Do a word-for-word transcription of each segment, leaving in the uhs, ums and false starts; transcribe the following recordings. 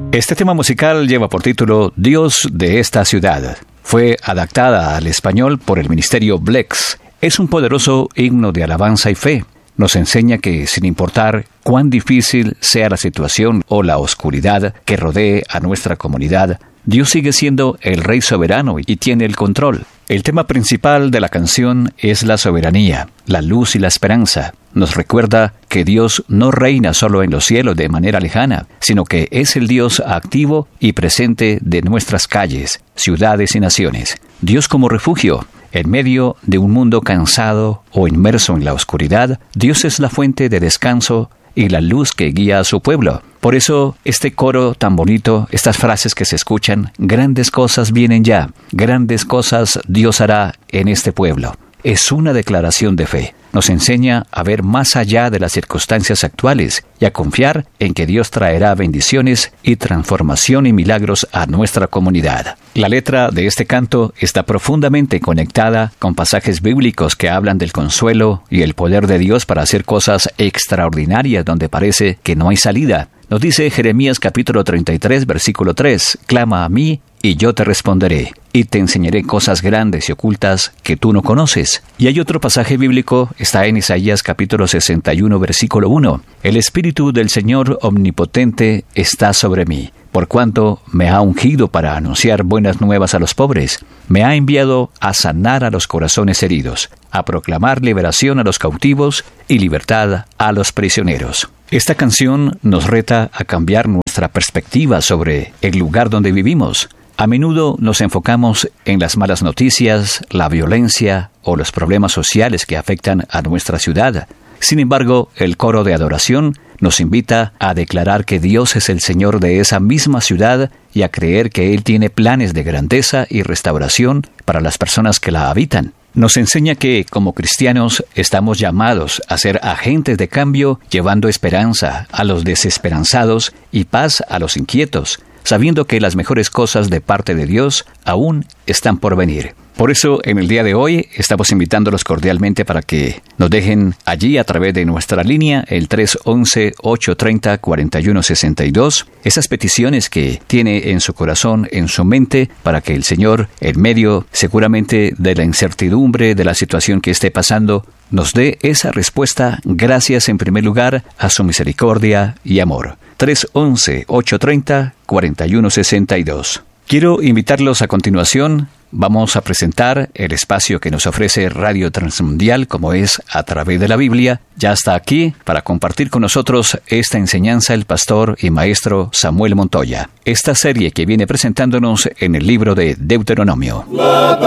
Este tema musical lleva por título Dios de esta ciudad. Fue adaptada al español por el Ministerio Blex. Es un poderoso himno de alabanza y fe. Nos enseña que, sin importar cuán difícil sea la situación o la oscuridad que rodee a nuestra comunidad, Dios sigue siendo el Rey soberano y tiene el control. El tema principal de la canción es la soberanía, la luz y la esperanza. Nos recuerda que Dios no reina solo en los cielos de manera lejana, sino que es el Dios activo y presente de nuestras calles, ciudades y naciones. Dios como refugio. En medio de un mundo cansado o inmerso en la oscuridad, Dios es la fuente de descanso y la luz que guía a su pueblo. Por eso, este coro tan bonito, estas frases que se escuchan, grandes cosas vienen ya, grandes cosas Dios hará en este pueblo. Es una declaración de fe. Nos enseña a ver más allá de las circunstancias actuales y a confiar en que Dios traerá bendiciones y transformación y milagros a nuestra comunidad. La letra de este canto está profundamente conectada con pasajes bíblicos que hablan del consuelo y el poder de Dios para hacer cosas extraordinarias donde parece que no hay salida. Nos dice Jeremías capítulo treinta y tres, versículo tres, «Clama a mí, y yo te responderé, y te enseñaré cosas grandes y ocultas que tú no conoces». Y hay otro pasaje bíblico, está en Isaías capítulo sesenta y uno, versículo uno, «El Espíritu del Señor Omnipotente está sobre mí, por cuanto me ha ungido para anunciar buenas nuevas a los pobres, me ha enviado a sanar a los corazones heridos, a proclamar liberación a los cautivos y libertad a los prisioneros». Esta canción nos reta a cambiar nuestra perspectiva sobre el lugar donde vivimos. A menudo nos enfocamos en las malas noticias, la violencia o los problemas sociales que afectan a nuestra ciudad. Sin embargo, el coro de adoración nos invita a declarar que Dios es el Señor de esa misma ciudad y a creer que Él tiene planes de grandeza y restauración para las personas que la habitan. Nos enseña que, como cristianos, estamos llamados a ser agentes de cambio, llevando esperanza a los desesperanzados y paz a los inquietos, sabiendo que las mejores cosas de parte de Dios aún están por venir. Por eso, en el día de hoy, estamos invitándolos cordialmente para que nos dejen allí a través de nuestra línea, el tres once, ocho treinta, cuarenta y uno sesenta y dos, esas peticiones que tiene en su corazón, en su mente, para que el Señor, en medio seguramente de la incertidumbre, de la situación que esté pasando, nos dé esa respuesta gracias en primer lugar a su misericordia y amor. tres once, ocho treinta, cuarenta y uno sesenta y dos. Quiero invitarlos a continuación. Vamos a presentar el espacio que nos ofrece Radio Transmundial, como es a través de la Biblia. Ya está aquí para compartir con nosotros esta enseñanza el pastor y maestro Samuel Montoya. Esta serie que viene presentándonos en el libro de Deuteronomio. La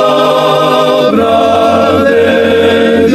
palabra de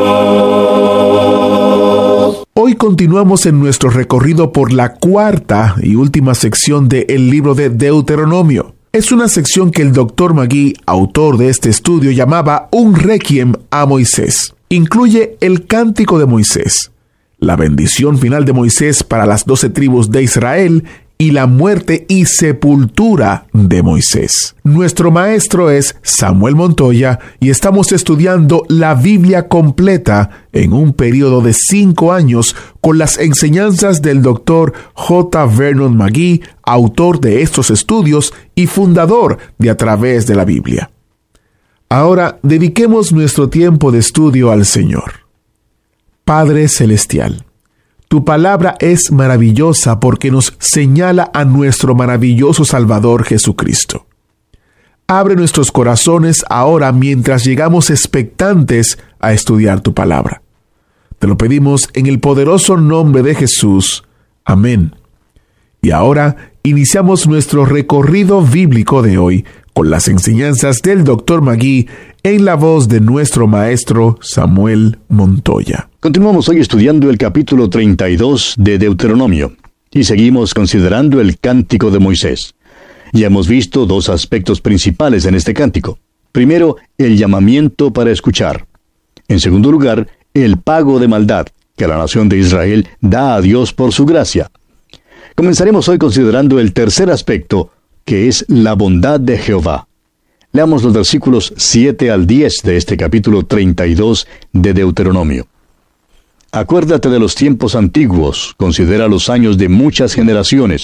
Dios. Hoy continuamos en nuestro recorrido por la cuarta y última sección del libro de Deuteronomio. Es una sección que el doctor Magui, autor de este estudio, llamaba un requiem a Moisés. Incluye el cántico de Moisés, la bendición final de Moisés para las doce tribus de Israel y la muerte y sepultura de Moisés. Nuestro maestro es Samuel Montoya y estamos estudiando la Biblia completa en un periodo de cinco años con las enseñanzas del doctor J. Vernon Magui, autor de estos estudios y fundador de A Través de la Biblia. Ahora dediquemos nuestro tiempo de estudio al Señor. Padre Celestial, tu palabra es maravillosa porque nos señala a nuestro maravilloso Salvador Jesucristo. Abre nuestros corazones ahora mientras llegamos expectantes a estudiar tu palabra. Te lo pedimos en el poderoso nombre de Jesús. Amén. Y ahora iniciamos nuestro recorrido bíblico de hoy con las enseñanzas del doctor Magui en la voz de nuestro maestro Samuel Montoya. Continuamos hoy estudiando el capítulo treinta y dos de Deuteronomio y seguimos considerando el cántico de Moisés. Ya hemos visto dos aspectos principales en este cántico. Primero, el llamamiento para escuchar. En segundo lugar, el pago de maldad que la nación de Israel da a Dios por su gracia. Comenzaremos hoy considerando el tercer aspecto, que es la bondad de Jehová. Leamos los versículos siete al diez de este capítulo treinta y dos de Deuteronomio. Acuérdate de los tiempos antiguos, considera los años de muchas generaciones,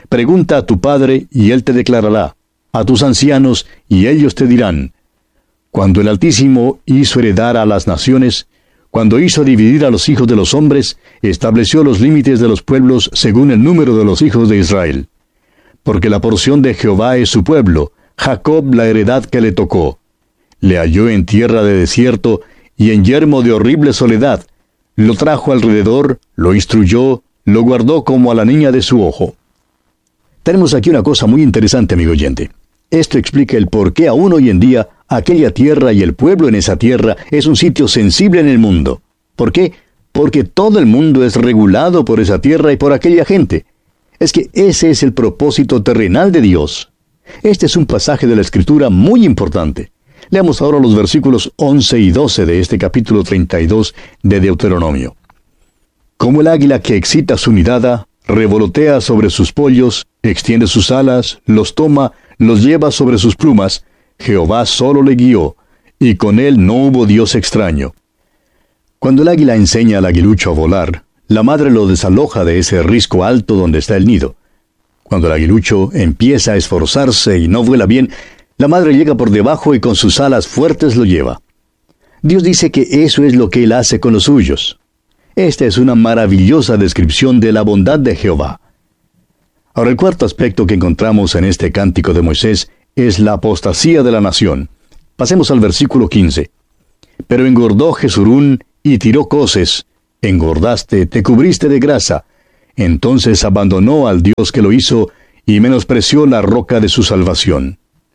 Pregunta a tu padre, y él te declarará, a tus ancianos, y ellos te dirán. Cuando el Altísimo hizo heredar a las naciones, cuando hizo dividir a los hijos de los hombres, estableció los límites de los pueblos según el número de los hijos de Israel. Porque la porción de Jehová es su pueblo, Jacob la heredad que le tocó. Le halló en tierra de desierto y en yermo de horrible soledad. Lo trajo alrededor, lo instruyó, lo guardó como a la niña de su ojo. Tenemos aquí una cosa muy interesante, amigo oyente. Esto explica el por qué aún hoy en día aquella tierra y el pueblo en esa tierra es un sitio sensible en el mundo. ¿Por qué? Porque todo el mundo es regulado por esa tierra y por aquella gente. Es que ese es el propósito terrenal de Dios. Este es un pasaje de la Escritura muy importante. Leamos ahora los versículos once y doce de este capítulo treinta y dos de Deuteronomio. Como el águila que excita su nidada, revolotea sobre sus pollos, extiende sus alas, los toma, los lleva sobre sus plumas, Jehová solo le guió, y con él no hubo Dios extraño. Cuando el águila enseña al aguilucho a volar, la madre lo desaloja de ese risco alto donde está el nido. Cuando el aguilucho empieza a esforzarse y no vuela bien, la madre llega por debajo y con sus alas fuertes lo lleva. Dios dice que eso es lo que Él hace con los suyos. Esta es una maravillosa descripción de la bondad de Jehová. Ahora, el cuarto aspecto que encontramos en este cántico de Moisés es la apostasía de la nación. Pasemos al versículo quince. Pero engordó Jesurún y tiró coces. Engordaste, te cubriste de grasa. Entonces abandonó al Dios que lo hizo y menospreció la roca de su salvación.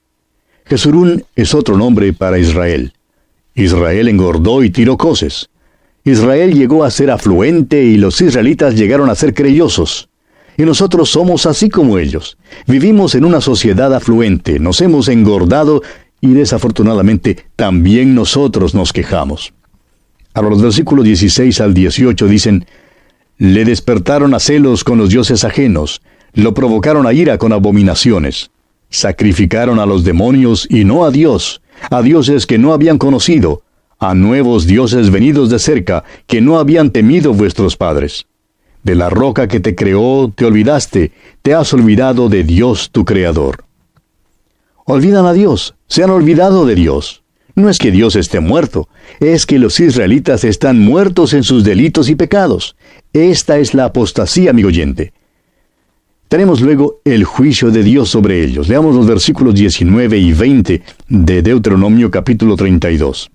Jesurún es otro nombre para Israel. Israel engordó y tiró coces. Israel llegó a ser afluente y los israelitas llegaron a ser creyosos. Y nosotros somos así como ellos. Vivimos en una sociedad afluente, nos hemos engordado y desafortunadamente también nosotros nos quejamos. Ahora los versículos dieciséis al dieciocho dicen, le despertaron a celos con los dioses ajenos, lo provocaron a ira con abominaciones. Sacrificaron a los demonios y no a Dios, a dioses que no habían conocido, a nuevos dioses venidos de cerca, que no habían temido vuestros padres. De la roca que te creó te olvidaste, te has olvidado de Dios tu Creador. Olvidan a Dios, se han olvidado de Dios. No es que Dios esté muerto, es que los israelitas están muertos en sus delitos y pecados. Esta es la apostasía, amigo oyente. Tenemos luego el juicio de Dios sobre ellos. Leamos los versículos diecinueve y veinte de Deuteronomio capítulo treinta y dos.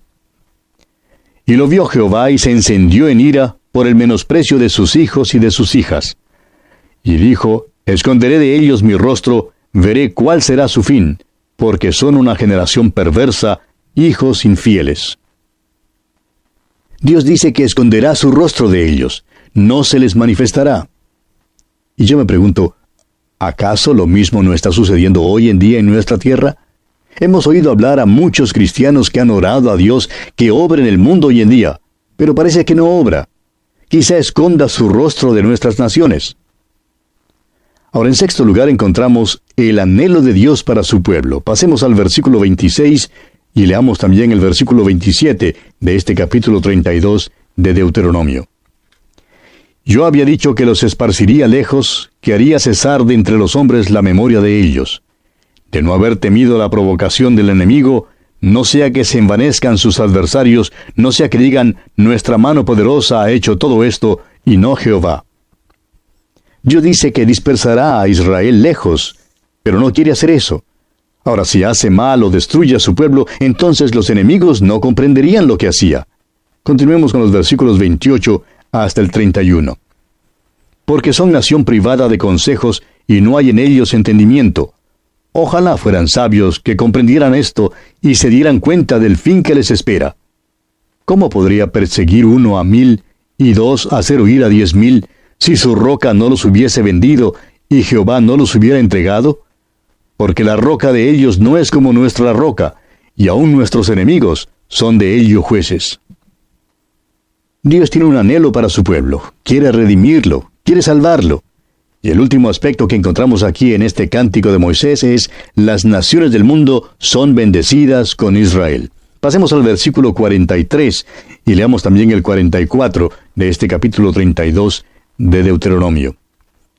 Y lo vio Jehová y se encendió en ira por el menosprecio de sus hijos y de sus hijas. Y dijo, esconderé de ellos mi rostro, veré cuál será su fin, porque son una generación perversa, hijos infieles. Dios dice que esconderá su rostro de ellos, no se les manifestará. Y yo me pregunto, ¿acaso lo mismo no está sucediendo hoy en día en nuestra tierra? Hemos oído hablar a muchos cristianos que han orado a Dios que obra en el mundo hoy en día, pero parece que no obra. Quizá esconda su rostro de nuestras naciones. Ahora, en sexto lugar encontramos el anhelo de Dios para su pueblo. Pasemos al versículo veintiséis y leamos también el versículo veintisiete de este capítulo treinta y dos de Deuteronomio. Yo había dicho que los esparciría lejos, que haría cesar de entre los hombres la memoria de ellos. De no haber temido la provocación del enemigo, no sea que se envanezcan sus adversarios, no sea que digan, nuestra mano poderosa ha hecho todo esto, y no Jehová. Dios dice que dispersará a Israel lejos, pero no quiere hacer eso. Ahora, si hace mal o destruye a su pueblo, entonces los enemigos no comprenderían lo que hacía. Continuemos con los versículos veintiocho hasta el treinta y uno. Porque son nación privada de consejos, y no hay en ellos entendimiento. Ojalá fueran sabios que comprendieran esto y se dieran cuenta del fin que les espera. ¿Cómo podría perseguir uno a mil y dos hacer huir a diez mil si su roca no los hubiese vendido y Jehová no los hubiera entregado? Porque la roca de ellos no es como nuestra roca, y aun nuestros enemigos son de ellos jueces. Dios tiene un anhelo para su pueblo, quiere redimirlo, quiere salvarlo. Y el último aspecto que encontramos aquí en este cántico de Moisés es, las naciones del mundo son bendecidas con Israel. Pasemos al versículo cuarenta y tres y leamos también el cuarenta y cuatro de este capítulo treinta y dos de Deuteronomio.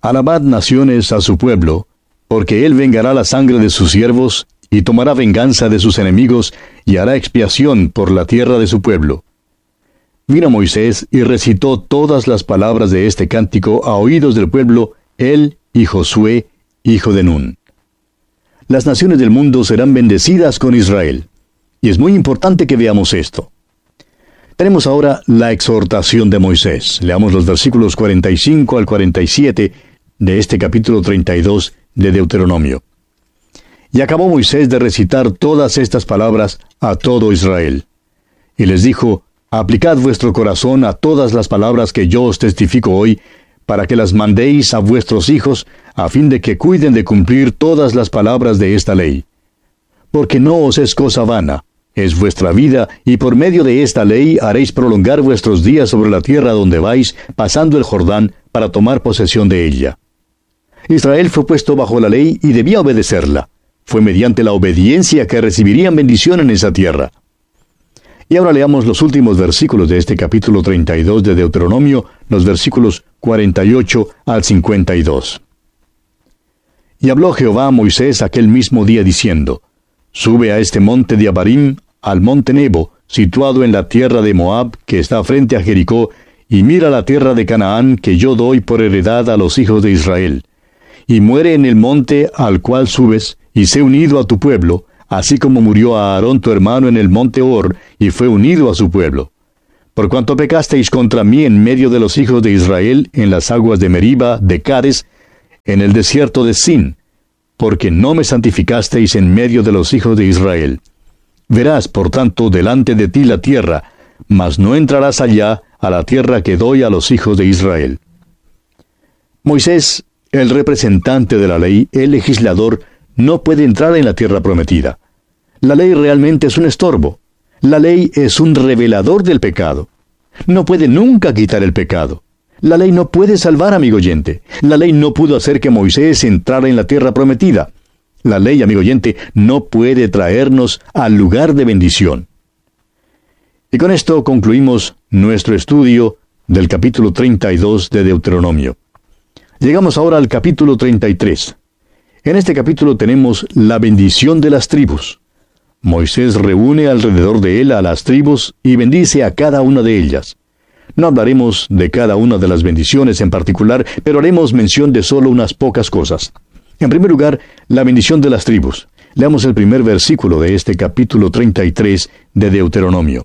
Alabad naciones a su pueblo, porque él vengará la sangre de sus siervos, y tomará venganza de sus enemigos, y hará expiación por la tierra de su pueblo. Vino Moisés y recitó todas las palabras de este cántico a oídos del pueblo, él y Josué, hijo de Nun. Las naciones del mundo serán bendecidas con Israel. Y es muy importante que veamos esto. Tenemos ahora la exhortación de Moisés. Leamos los versículos cuarenta y cinco al cuarenta y siete de este capítulo treinta y dos de Deuteronomio. Y acabó Moisés de recitar todas estas palabras a todo Israel. Y les dijo, aplicad vuestro corazón a todas las palabras que yo os testifico hoy, para que las mandéis a vuestros hijos, a fin de que cuiden de cumplir todas las palabras de esta ley. Porque no os es cosa vana, es vuestra vida, y por medio de esta ley haréis prolongar vuestros días sobre la tierra donde vais, pasando el Jordán, para tomar posesión de ella. Israel fue puesto bajo la ley y debía obedecerla. Fue mediante la obediencia que recibirían bendición en esa tierra. Y ahora leamos los últimos versículos de este capítulo treinta y dos de Deuteronomio, los versículos cuarenta y ocho al cincuenta y dos. Y habló Jehová a Moisés aquel mismo día diciendo, Sube a este monte de Abarim, al monte Nebo, situado en la tierra de Moab, que está frente a Jericó, y mira la tierra de Canaán, que yo doy por heredad a los hijos de Israel. Y muere en el monte al cual subes, y sé unido a tu pueblo, así como murió a Aarón tu hermano en el monte Hor, y fue unido a su pueblo. Por cuanto pecasteis contra mí en medio de los hijos de Israel, en las aguas de Meriba, de Cades, en el desierto de Sin, porque no me santificasteis en medio de los hijos de Israel. Verás, por tanto, delante de ti la tierra, mas no entrarás allá a la tierra que doy a los hijos de Israel. Moisés, el representante de la ley, el legislador, no puede entrar en la tierra prometida. La ley realmente es un estorbo. La ley es un revelador del pecado. No puede nunca quitar el pecado. La ley no puede salvar, amigo oyente. La ley no pudo hacer que Moisés entrara en la tierra prometida. La ley, amigo oyente, no puede traernos al lugar de bendición. Y con esto concluimos nuestro estudio del capítulo treinta y dos de Deuteronomio. Llegamos ahora al capítulo treinta y tres. En este capítulo tenemos la bendición de las tribus. Moisés reúne alrededor de él a las tribus y bendice a cada una de ellas. No hablaremos de cada una de las bendiciones en particular, pero haremos mención de solo unas pocas cosas. En primer lugar, la bendición de las tribus. Leamos el primer versículo de este capítulo treinta y tres de Deuteronomio.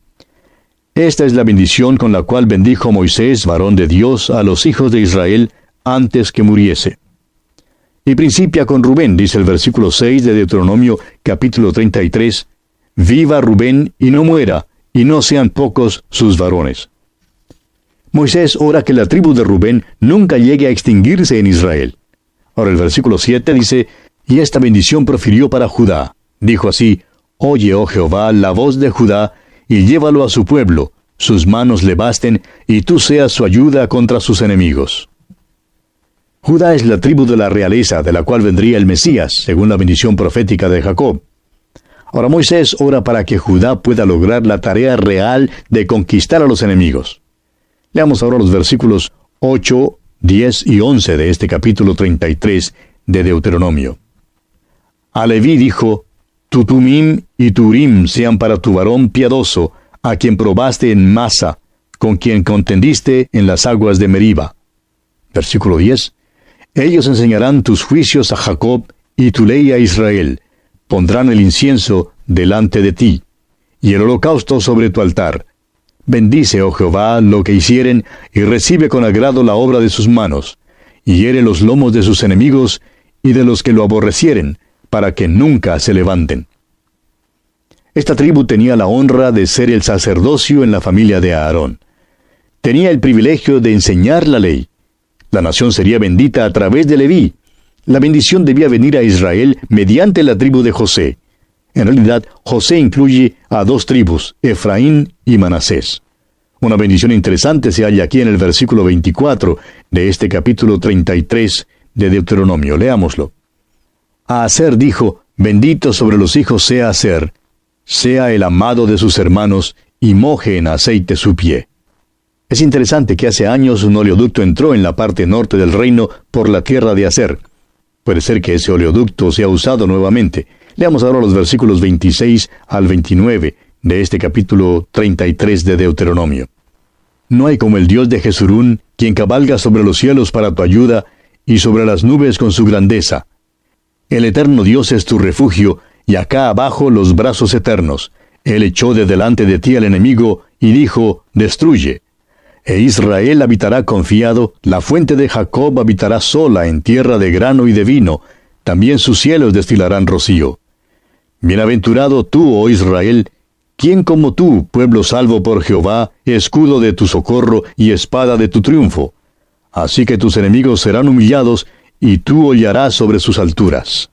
Esta es la bendición con la cual bendijo Moisés, varón de Dios, a los hijos de Israel, antes que muriese. Y principia con Rubén, dice el versículo seis de Deuteronomio, capítulo treinta y tres, Viva Rubén y no muera, y no sean pocos sus varones. Moisés ora que la tribu de Rubén nunca llegue a extinguirse en Israel. Ahora el versículo siete dice, Y esta bendición profirió para Judá. Dijo así, Oye, oh Jehová, la voz de Judá, y llévalo a su pueblo, sus manos le basten, y tú seas su ayuda contra sus enemigos. Judá es la tribu de la realeza, de la cual vendría el Mesías, según la bendición profética de Jacob. Ahora Moisés ora para que Judá pueda lograr la tarea real de conquistar a los enemigos. Leamos ahora los versículos ocho, diez y once de este capítulo treinta y tres de Deuteronomio. A Leví dijo, Tu Tumim y tu Urim sean para tu varón piadoso, a quien probaste en Masa, con quien contendiste en las aguas de Meriba. Versículo diez. Ellos enseñarán tus juicios a Jacob y tu ley a Israel. Pondrán el incienso delante de ti, y el holocausto sobre tu altar. Bendice, oh Jehová, lo que hicieren, y recibe con agrado la obra de sus manos, y hiere los lomos de sus enemigos y de los que lo aborrecieren, para que nunca se levanten. Esta tribu tenía la honra de ser el sacerdocio en la familia de Aarón. Tenía el privilegio de enseñar la ley. La nación sería bendita a través de Leví. La bendición debía venir a Israel mediante la tribu de José. En realidad, José incluye a dos tribus, Efraín y Manasés. Una bendición interesante se halla aquí en el versículo veinticuatro de este capítulo treinta y tres de Deuteronomio. Leámoslo. A Aser dijo, Bendito sobre los hijos sea Aser, sea el amado de sus hermanos, y moje en aceite su pie. Es interesante que hace años un oleoducto entró en la parte norte del reino por la tierra de Aser. Puede ser que ese oleoducto sea usado nuevamente. Leamos ahora los versículos veintiséis al veintinueve de este capítulo treinta y tres de Deuteronomio. No hay como el Dios de Jesurún, quien cabalga sobre los cielos para tu ayuda, y sobre las nubes con su grandeza. El eterno Dios es tu refugio, y acá abajo los brazos eternos. Él echó de delante de ti al enemigo, y dijo, destruye. E Israel habitará confiado, la fuente de Jacob habitará sola en tierra de grano y de vino, también sus cielos destilarán rocío. Bienaventurado tú, oh Israel, ¿quién como tú, pueblo salvo por Jehová, escudo de tu socorro y espada de tu triunfo? Así que tus enemigos serán humillados, y tú hollarás sobre sus alturas.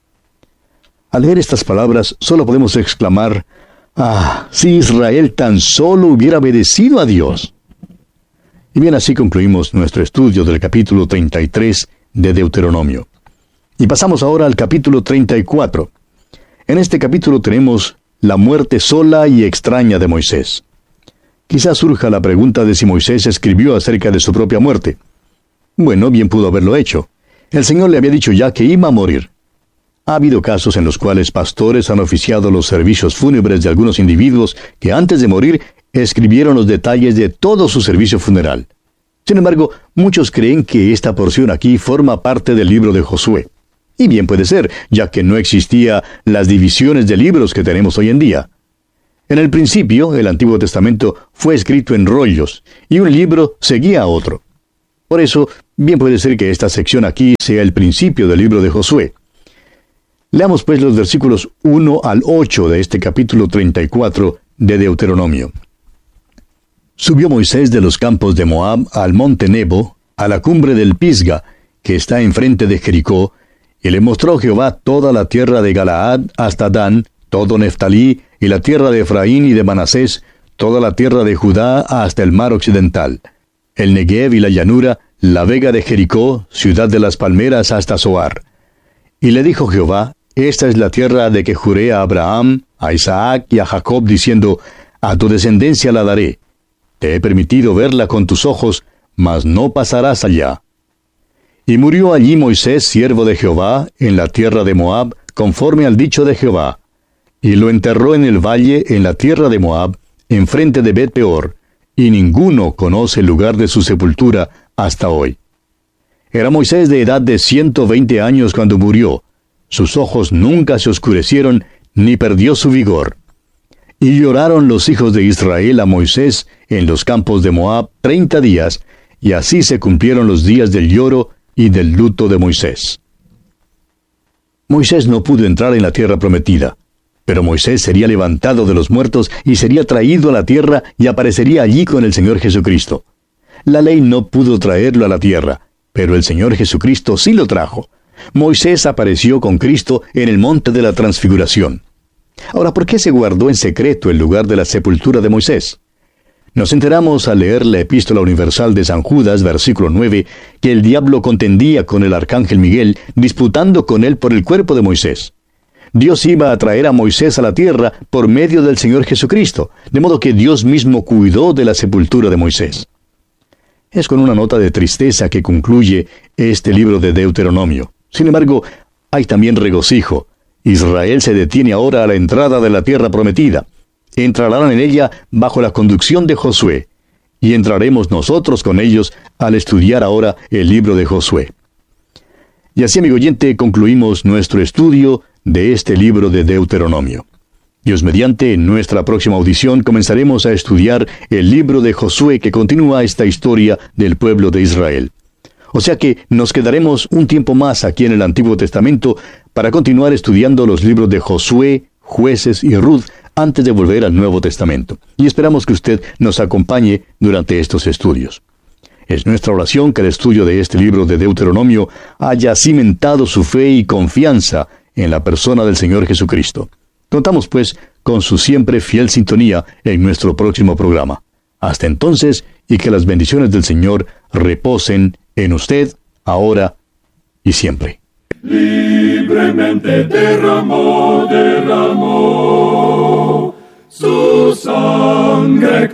Al leer estas palabras, solo podemos exclamar, ¡ah, si Israel tan solo hubiera obedecido a Dios! Y bien, así concluimos nuestro estudio del capítulo treinta y tres de Deuteronomio. Y pasamos ahora al capítulo treinta y cuatro. En este capítulo tenemos la muerte sola y extraña de Moisés. Quizás surja la pregunta de si Moisés escribió acerca de su propia muerte. Bueno, bien pudo haberlo hecho. El Señor le había dicho ya que iba a morir. Ha habido casos en los cuales pastores han oficiado los servicios fúnebres de algunos individuos que antes de morir escribieron los detalles de todo su servicio funeral. Sin embargo, muchos creen que esta porción aquí forma parte del libro de Josué. Y bien puede ser, ya que no existía las divisiones de libros que tenemos hoy en día. En el principio, el Antiguo Testamento fue escrito en rollos, y un libro seguía a otro. Por eso, bien puede ser que esta sección aquí sea el principio del libro de Josué. Leamos pues los versículos uno al ocho de este capítulo treinta y cuatro de Deuteronomio. Subió Moisés de los campos de Moab al monte Nebo, a la cumbre del Pisga, que está enfrente de Jericó, y le mostró Jehová toda la tierra de Galaad hasta Dan, todo Neftalí, y la tierra de Efraín y de Manasés, toda la tierra de Judá hasta el mar occidental, el Negev y la llanura, la vega de Jericó, ciudad de las palmeras hasta Zoar. Y le dijo Jehová, esta es la tierra de que juré a Abraham, a Isaac y a Jacob, diciendo, a tu descendencia la daré. Te he permitido verla con tus ojos, mas no pasarás allá. Y murió allí Moisés, siervo de Jehová, en la tierra de Moab, conforme al dicho de Jehová. Y lo enterró en el valle, en la tierra de Moab, enfrente de Bet-peor, y ninguno conoce el lugar de su sepultura hasta hoy. Era Moisés de edad de ciento veinte años cuando murió. Sus ojos nunca se oscurecieron, ni perdió su vigor. Y lloraron los hijos de Israel a Moisés en los campos de Moab treinta días, y así se cumplieron los días del lloro y del luto de Moisés. Moisés no pudo entrar en la tierra prometida, pero Moisés sería levantado de los muertos y sería traído a la tierra y aparecería allí con el Señor Jesucristo. La ley no pudo traerlo a la tierra, pero el Señor Jesucristo sí lo trajo. Moisés apareció con Cristo en el monte de la transfiguración. Ahora, ¿por qué se guardó en secreto el lugar de la sepultura de Moisés? Nos enteramos al leer la Epístola Universal de San Judas, versículo nueve, que el diablo contendía con el arcángel Miguel, disputando con él por el cuerpo de Moisés. Dios iba a traer a Moisés a la tierra por medio del Señor Jesucristo, de modo que Dios mismo cuidó de la sepultura de Moisés. Es con una nota de tristeza que concluye este libro de Deuteronomio. Sin embargo, hay también regocijo. Israel se detiene ahora a la entrada de la tierra prometida. Entrarán en ella bajo la conducción de Josué, y entraremos nosotros con ellos al estudiar ahora el libro de Josué. Y así, amigo oyente, concluimos nuestro estudio de este libro de Deuteronomio. Dios mediante, en nuestra próxima audición comenzaremos a estudiar el libro de Josué que continúa esta historia del pueblo de Israel. O sea que nos quedaremos un tiempo más aquí en el Antiguo Testamento para continuar estudiando los libros de Josué, Jueces y Ruth antes de volver al Nuevo Testamento. Y esperamos que usted nos acompañe durante estos estudios. Es nuestra oración que el estudio de este libro de Deuteronomio haya cimentado su fe y confianza en la persona del Señor Jesucristo. Contamos, pues, con su siempre fiel sintonía en nuestro próximo programa. Hasta entonces, y que las bendiciones del Señor reposen en usted, ahora y siempre. Libremente derramó, derramó su sangre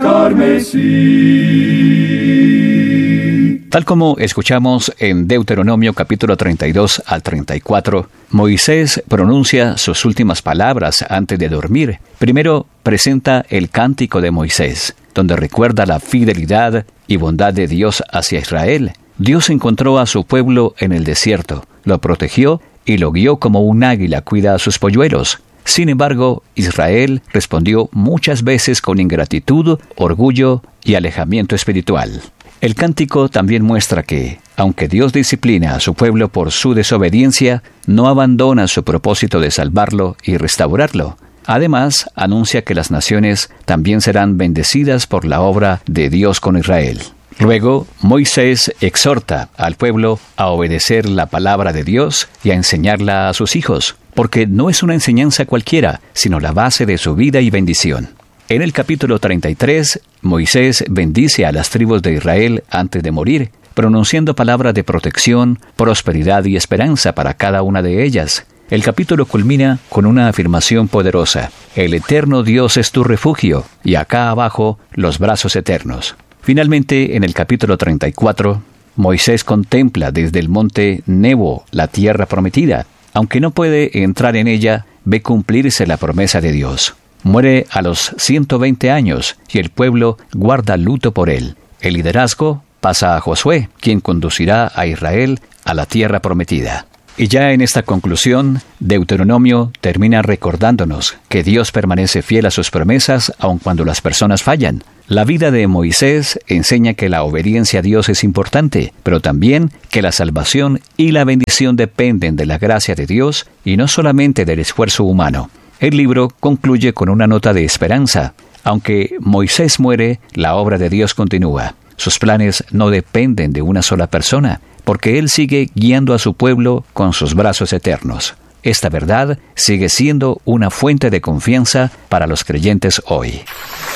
carmesí. Tal como escuchamos en Deuteronomio capítulo treinta y dos al treinta y cuatro, Moisés pronuncia sus últimas palabras antes de dormir. Primero presenta el Cántico de Moisés, donde recuerda la fidelidad y bondad de Dios hacia Israel. Dios encontró a su pueblo en el desierto, lo protegió y lo guió como un águila cuida a sus polluelos. Sin embargo, Israel respondió muchas veces con ingratitud, orgullo y alejamiento espiritual. El cántico también muestra que, aunque Dios disciplina a su pueblo por su desobediencia, no abandona su propósito de salvarlo y restaurarlo. Además, anuncia que las naciones también serán bendecidas por la obra de Dios con Israel. Luego, Moisés exhorta al pueblo a obedecer la palabra de Dios y a enseñarla a sus hijos, porque no es una enseñanza cualquiera, sino la base de su vida y bendición. En el capítulo treinta y tres, Moisés bendice a las tribus de Israel antes de morir, pronunciando palabras de protección, prosperidad y esperanza para cada una de ellas. El capítulo culmina con una afirmación poderosa: el eterno Dios es tu refugio, y acá abajo los brazos eternos. Finalmente, en el capítulo treinta y cuatro, Moisés contempla desde el monte Nebo la tierra prometida. Aunque no puede entrar en ella, ve cumplirse la promesa de Dios. Muere a los ciento veinte años y el pueblo guarda luto por él. El liderazgo pasa a Josué, quien conducirá a Israel a la tierra prometida. Y ya en esta conclusión, Deuteronomio termina recordándonos que Dios permanece fiel a sus promesas aun cuando las personas fallan. La vida de Moisés enseña que la obediencia a Dios es importante, pero también que la salvación y la bendición dependen de la gracia de Dios y no solamente del esfuerzo humano. El libro concluye con una nota de esperanza. Aunque Moisés muere, la obra de Dios continúa. Sus planes no dependen de una sola persona, porque Él sigue guiando a su pueblo con sus brazos eternos. Esta verdad sigue siendo una fuente de confianza para los creyentes hoy.